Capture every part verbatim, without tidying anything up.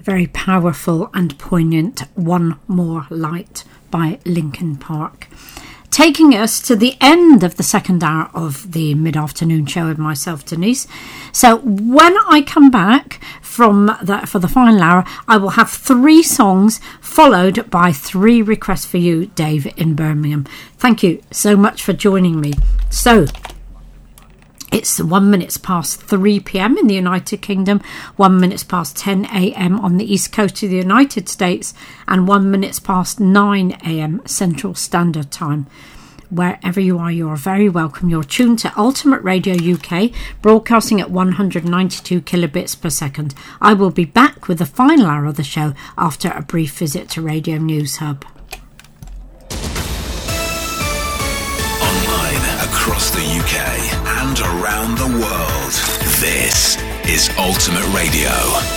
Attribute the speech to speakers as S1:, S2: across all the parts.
S1: very powerful and poignant One More Light by Linkin Park. Taking us to the end of the second hour of the mid-afternoon show with myself, Denise. So when I come back from the, for the final hour, I will have three songs followed by three requests for you, Dave, in Birmingham. Thank you so much for joining me. So it's one minutes past three p.m. in the United Kingdom, one minutes past ten a.m. on the east coast of the United States, and one minutes past nine a.m. Central Standard Time. Wherever you are, you are very welcome. You're tuned to Ultimate Radio U K, broadcasting at one hundred ninety-two kilobits per second. I will be back with the final hour of the show after a brief visit to Radio News Hub.
S2: Across the U K and around the world, this is Ultimate Radio.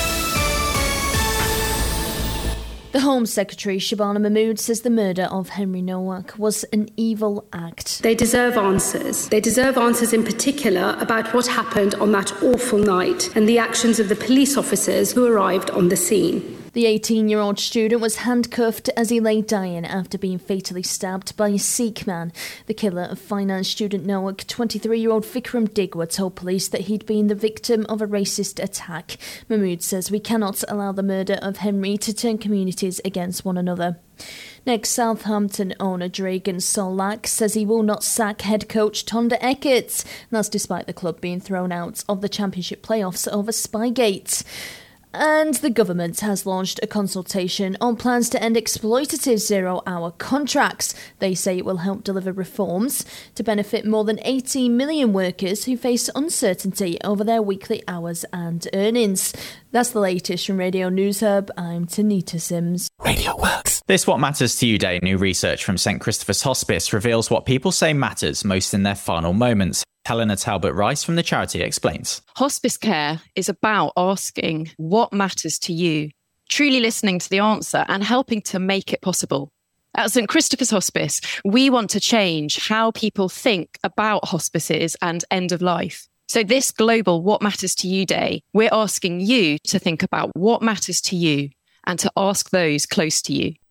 S3: The Home Secretary, Shabana Mahmood, says the murder of Henry Nowak was an evil act.
S4: They deserve answers. They deserve answers in particular about what happened on that awful night and the actions of the police officers who arrived on the scene.
S3: The eighteen-year-old student was handcuffed as he lay dying after being fatally stabbed by a Sikh man. The killer of finance student Nowak, twenty-three-year-old Vikram Digwa, told police that he'd been the victim of a racist attack. Mahmood says we cannot allow the murder of Henry to turn communities against one another. Next, Southampton owner Dragan Solak says he will not sack head coach Tonda Eckert. That's despite the club being thrown out of the Championship playoffs over Spygate. And the government has launched a consultation on plans to end exploitative zero-hour contracts. They say it will help deliver reforms to benefit more than eighteen million workers who face uncertainty over their weekly hours and earnings. That's the latest from Radio News Hub. I'm Tanita Sims.
S5: Radio Works. This What Matters to You Day new research from St Christopher's Hospice reveals what people say matters most in their final moments. Helena Talbot-Rice from the charity explains.
S6: Hospice care is about asking what matters to you, truly listening to the answer and helping to make it possible. At St Christopher's Hospice, we want to change how people think about hospices and end of life. So this global What Matters to You Day, we're asking you to think about what matters to you and to ask those close to you.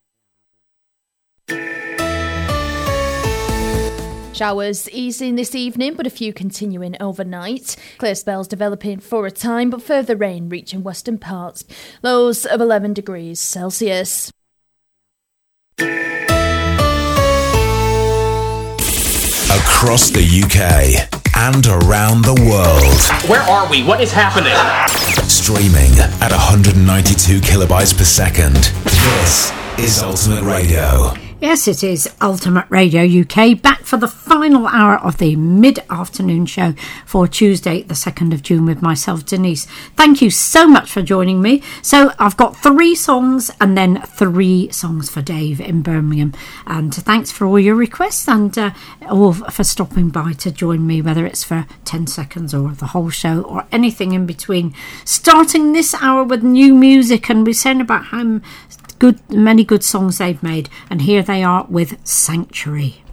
S3: Showers easing this evening, but a few continuing overnight. Clear spells developing for a time, but further rain reaching western parts. Lows of eleven degrees Celsius.
S2: Across the U K and around the world.
S7: Where are we? What is happening?
S2: Streaming at one hundred ninety-two kilobytes per second. This is Ultimate Radio.
S1: Yes, it is Ultimate Radio U K, back for the final hour of the mid-afternoon show for Tuesday, the second of June, with myself, Denise. Thank you so much for joining me. So I've got three songs and then three songs for Dave in Birmingham. And thanks for all your requests and uh, all for stopping by to join me, whether it's for ten seconds or the whole show or anything in between. Starting this hour with new music, and we're saying about how good, many good songs they've made, and here they are with Sanctuary.